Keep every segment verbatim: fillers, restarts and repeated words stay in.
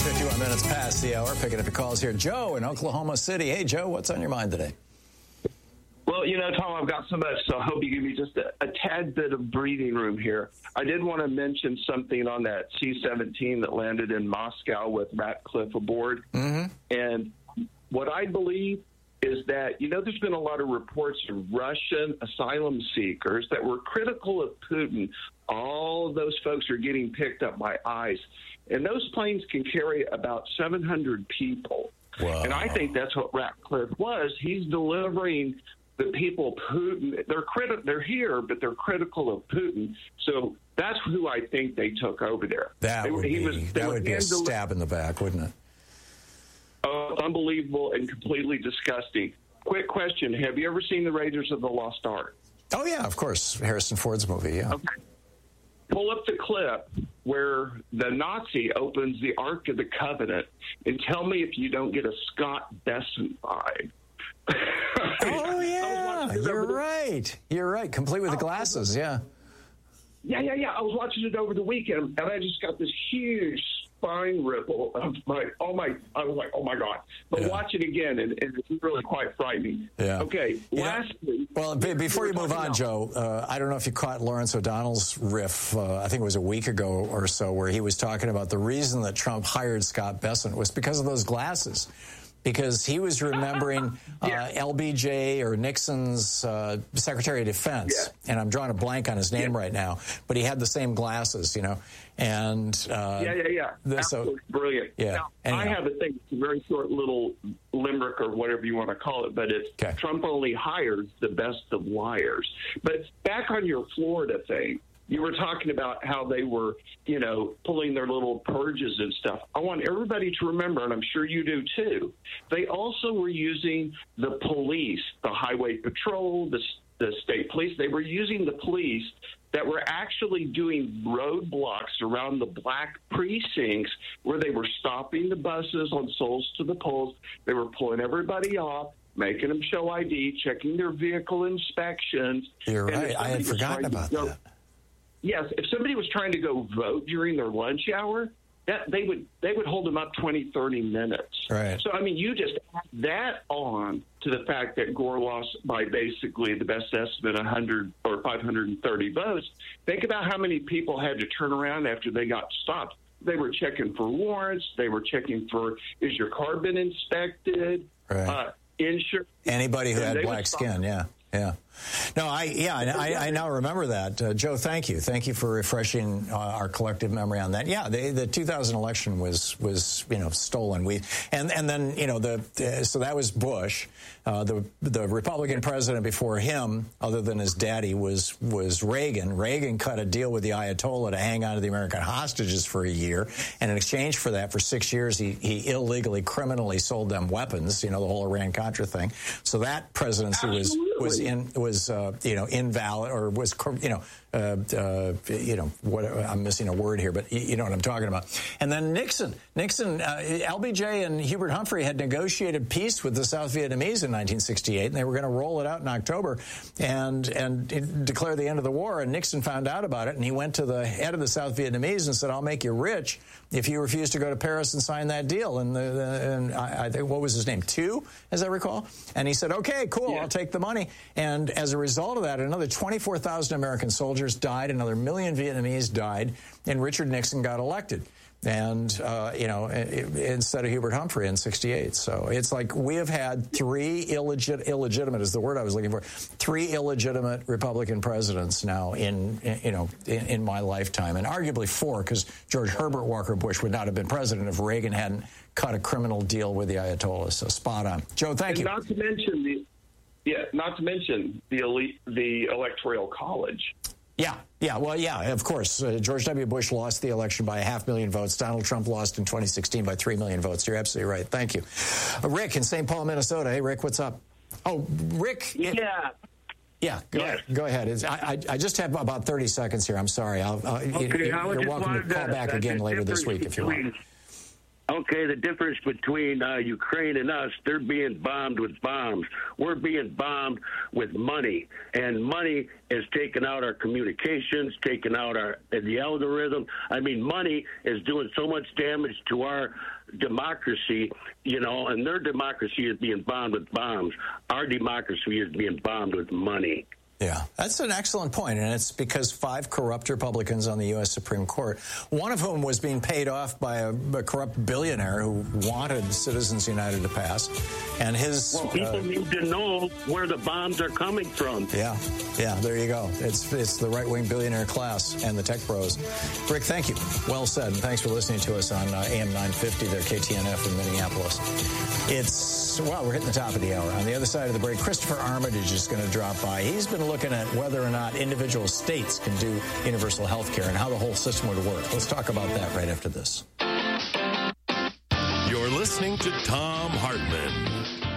fifty-one minutes past the hour. Picking up your calls here. Joe in Oklahoma City. Hey, Joe, what's on your mind today? Well, you know, Tom, I've got so much, so I hope you give me just a, a tad bit of breathing room here. I did want to mention something on that C seventeen that landed in Moscow with Ratcliffe aboard. Mm-hmm. And what I believe is that, you know, there's been a lot of reports of Russian asylum seekers that were critical of Putin. All of those folks are getting picked up by ICE. And those planes can carry about seven hundred people. Wow. And I think that's what Ratcliffe was. He's delivering the people Putin, they're criti- they're here, but they're critical of Putin. So that's who I think they took over there. That they, would be, was, that would be a stab in the back, wouldn't it? Uh, unbelievable and completely disgusting. Quick question. Have you ever seen The Raiders of the Lost Ark? Oh, yeah, of course. Harrison Ford's movie, yeah. Okay. Pull up the clip where the Nazi opens the Ark of the Covenant and tell me if you don't get a Scott Besson vibe. Oh, yeah. You're right. You're right. Complete with the glasses, yeah. Yeah, yeah, yeah. I was watching it over the weekend, and I just got this huge spine ripple of my, oh my, I was like, oh my God. But yeah. watch it again, and, and it's really quite frightening. Yeah. Okay, yeah. lastly. Well, b- before you move on, about- Joe, uh, I don't know if you caught Lawrence O'Donnell's riff, uh, I think it was a week ago or so, where he was talking about the reason that Trump hired Scott Besson was because of those glasses. Because he was remembering yeah. uh, L B J or Nixon's uh, Secretary of Defense, yeah. and I'm drawing a blank on his name yeah. right now, but he had the same glasses, you know, and uh, yeah, yeah, yeah, the, absolutely so, brilliant. Yeah, now, I have a thing, it's a very short little limerick or whatever you want to call it, but it's okay. Trump only hires the best of liars. But back on your Florida thing. You were talking about how they were, you know, pulling their little purges and stuff. I want everybody to remember, and I'm sure you do too, they also were using the police, the highway patrol, the, the state police. They were using the police that were actually doing roadblocks around the black precincts where they were stopping the buses on Souls to the Polls. They were pulling everybody off, making them show I D, checking their vehicle inspections. You're right. I had forgotten about go, that. Yes, if somebody was trying to go vote during their lunch hour, that they would they would hold them up twenty, thirty minutes. Right. So, I mean, you just add that on to the fact that Gore lost by basically the best estimate one hundred or five hundred thirty votes. Think about how many people had to turn around after they got stopped. They were checking for warrants. They were checking for, is your car been inspected? Right. Uh, insurance. Anybody who had black skin, yeah. Yeah. No, I, yeah, I, I now remember that. Uh, Joe, thank you. Thank you for refreshing uh, our collective memory on that. Yeah, the, the two thousand election was, was, you know, stolen. We, and, and then, you know, the, uh, so that was Bush. Uh, the, the Republican president before him, other than his daddy, was, was Reagan. Reagan cut a deal with the Ayatollah to hang on to the American hostages for a year. And in exchange for that, for six years, he, he illegally, criminally sold them weapons, you know, the whole Iran-Contra thing. So that presidency was, was in, was, uh, you know, invalid or was, you know, uh, uh, you know, what, I'm missing a word here, but you know what I'm talking about. And then Nixon, Nixon, uh, L B J and Hubert Humphrey had negotiated peace with the South Vietnamese in nineteen sixty-eight, and they were going to roll it out in October and, and declare the end of the war. And Nixon found out about it, and he went to the head of the South Vietnamese and said, I'll make you rich if you refuse to go to Paris and sign that deal. And, the, the, and I, I think, what was his name? Tu, as I recall? And he said, okay, cool, yeah. I'll take the money. And as a result of that, another twenty-four thousand American soldiers died, another million Vietnamese died, and Richard Nixon got elected. And, uh, you know, instead of Hubert Humphrey in sixty-eight. So it's like we have had three illegit- illegitimate, is the word I was looking for, three illegitimate Republican presidents now in, in you know, in, in my lifetime. And arguably four, because George Herbert Walker Bush would not have been president if Reagan hadn't cut a criminal deal with the Ayatollah. So spot on. Joe, thank and you. Not to mention the, yeah, not to mention the elite, the Electoral College. Yeah, yeah, well, yeah, of course. Uh, George W. Bush lost the election by a half million votes. Donald Trump lost in twenty sixteen by three million votes. You're absolutely right. Thank you. Uh, Rick in Saint Paul, Minnesota. Hey, Rick, what's up? Oh, Rick. Yeah. It, yeah, go yes. ahead. Go ahead. It's, I, I, I just have about thirty seconds here. I'm sorry. I'll, uh, okay, you, I you're welcome to call that, back again later this week if you want. Okay, the difference between uh, Ukraine and us, they're being bombed with bombs. We're being bombed with money, and money is taking out our communications, taking out our the algorithm. I mean, money is doing so much damage to our democracy, you know, and their democracy is being bombed with bombs. Our democracy is being bombed with money. Yeah, that's an excellent point, and it's because five corrupt Republicans on the U S Supreme Court, one of whom was being paid off by a, a corrupt billionaire who wanted Citizens United to pass, and his... Well, people uh, need to know where the bombs are coming from. Yeah, yeah, there you go. It's it's the right-wing billionaire class and the tech bros. Rick, thank you. Well said, and thanks for listening to us on uh, A M nine fifty, there, K T N F in Minneapolis. It's, well, we're hitting the top of the hour. On the other side of the break, Christopher Armitage is going to drop by. He's been looking at whether or not individual states can do universal health care and how the whole system would work. Let's talk about that right after this. You're listening to Thom Hartmann.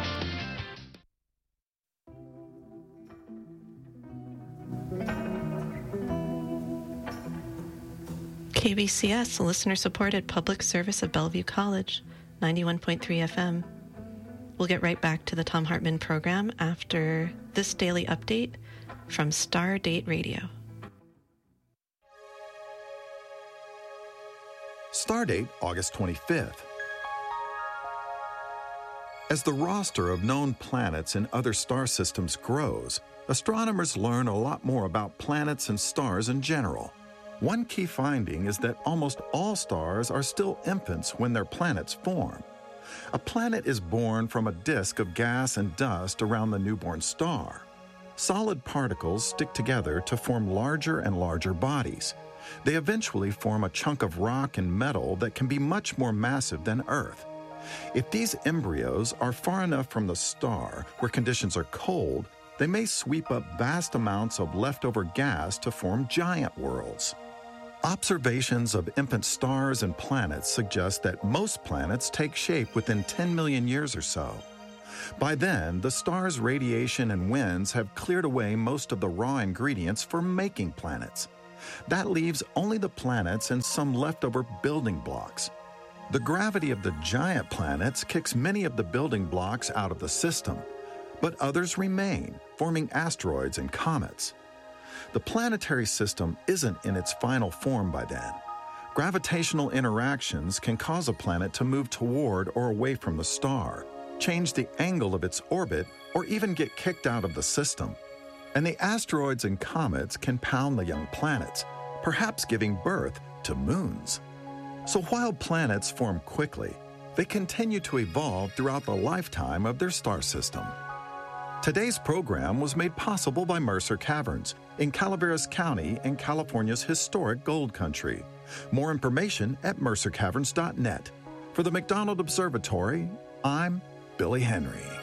K B C S, a listener-supported public service of Bellevue College, ninety-one point three F M. We'll get right back to the Thom Hartmann program after this daily update from Star Date Radio. Stardate, August twenty-fifth. As the roster of known planets in other star systems grows, astronomers learn a lot more about planets and stars in general. One key finding is that almost all stars are still infants when their planets form. A planet is born from a disk of gas and dust around the newborn star. Solid particles stick together to form larger and larger bodies. They eventually form a chunk of rock and metal that can be much more massive than Earth. If these embryos are far enough from the star where conditions are cold, they may sweep up vast amounts of leftover gas to form giant worlds. Observations of infant stars and planets suggest that most planets take shape within ten million years or so. By then, the star's radiation and winds have cleared away most of the raw ingredients for making planets. That leaves only the planets and some leftover building blocks. The gravity of the giant planets kicks many of the building blocks out of the system, but others remain, forming asteroids and comets. The planetary system isn't in its final form by then. Gravitational interactions can cause a planet to move toward or away from the star, change the angle of its orbit, or even get kicked out of the system. And the asteroids and comets can pound the young planets, perhaps giving birth to moons. So while planets form quickly, they continue to evolve throughout the lifetime of their star system. Today's program was made possible by Mercer Caverns in Calaveras County in California's historic gold country. More information at mercer caverns dot net. For the McDonald Observatory, I'm Billy Henry.